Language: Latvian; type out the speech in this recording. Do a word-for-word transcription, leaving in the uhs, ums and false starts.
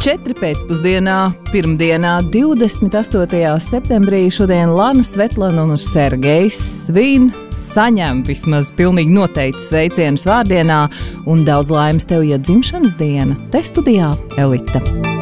četri pēcpusdienā, pirmdienā, divdesmit astotajā septembrī. Šodien Lana, Svetlana un Sergejs svin, saņem vismaz pilnīgi noteikti sveicienus vārdienā un daudz laimes tev, ja dzimšanas diena. Te studijā Elita.